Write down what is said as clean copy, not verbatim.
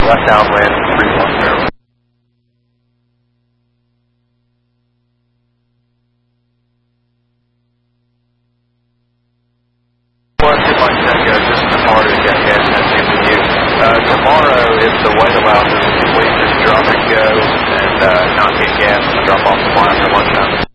Left downwind, 310. Just tomorrow to get gas testing for you. Tomorrow, if the weather allows us, we just drop and go and not get gas and drop off the line for lunchtime.